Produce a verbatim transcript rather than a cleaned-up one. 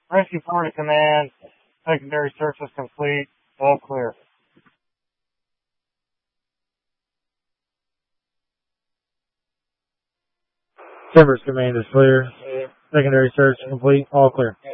Rescue four to command. Secondary search is complete. All clear. Timbers command is clear. Secondary search complete. All clear.